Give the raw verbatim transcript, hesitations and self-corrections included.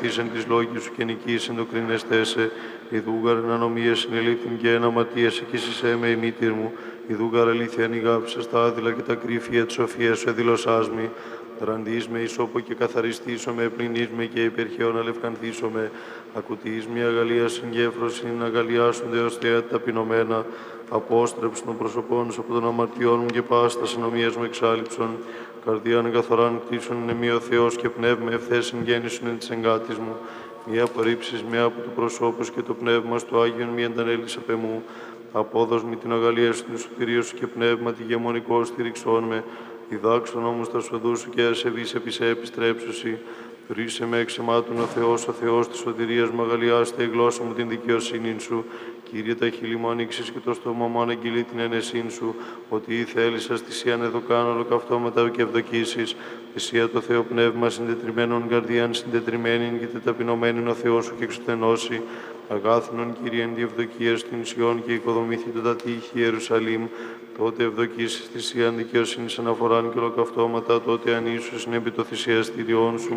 εν της λόγης σου και νικείς εν το κρίνεστέσε. Ιδούγαρ εν ανομίες συνελήφθην και εν αματίες εκείσισέ με η μήτηρ μου. Ιδούγαρ αλήθεια νηγάψες τα άδειλα και τα κρύφια της σοφίας σου εδηλωσάς μη. Ραντείς με ισόπο και καθαριστήσω με, πλυνείς με και υπερχαίων αλευκανθήσω με. Ακουτείς με αγαλία συγκέφρωσιν, αγαλιάσονται ως θέα ταπεινωμένα. Απόστρεψον των προσωπών σου από των αμαρτιών μου και πάστα συνομίας μου εξάλληψον. Καρδιάν καθοράν κτίσον είναι μη ο Θεός και πνεύμα ευθέσιν γέννησον εν της εγκάτης μου. Μη απορρίψεις με από του προσώπους και το πνεύμα στο Άγιον μη εντανέλης απ' εμού. Απόδος μη την αγαλία σου, την σωτηρία σου και πνεύμα τη γεμονικό στηριξών με. Διδάξον όμως τα σοδού σου και ασεβείς επί σε επιστρέψουσι. Ρίσε με εξαιμάτων ο Θεός, ο Θεός της σωτηρίας μου, αγαλιάστε η γλώσσα μου την δικαιοσύνη σου. Κύριε, τα χείλη μου ανοίξεις και το στόμα μου αναγγείλει την ένεσήν σου, ότι η θέλησας θυσίαν εδώ κάνω ολοκαυτώματα και ευδοκίσεις. Θυσία το Θεό πνεύμα συντετριμένων καρδιάν, συντετριμένην και τεταπεινωμένην ο Θεός σου και εξουθενώσει. Αγάθινον Κύριε εν διευδοκίας στην Σιών και οικοδομήθη το τα τείχη Ιερουσαλήμ. Τότε ευδοκίσεις θυσίαν δικαιοσύνης αναφοράν και ολοκαυτώματα, τότε ανήσουσιν επί το θυσιαστηριών σου.